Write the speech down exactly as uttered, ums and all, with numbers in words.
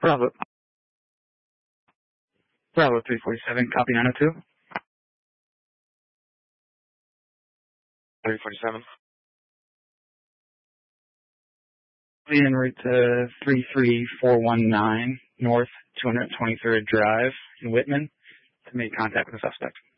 Bravo. Bravo three forty-seven, copy nine oh two. three forty-seven. Lead en route to three three four one nine North two hundred twenty-third Drive in Whitman to make contact with the suspect.